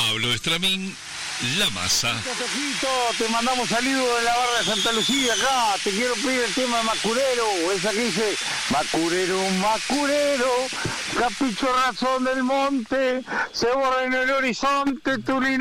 Pablo Estramín, La Masa. Toquito, te mandamos saludos de la barra de Santa Lucía acá. Te quiero pedir el tema de Macurero, esa que dice Macurero, Macurero, capricho razón del monte, se borra en el horizonte tu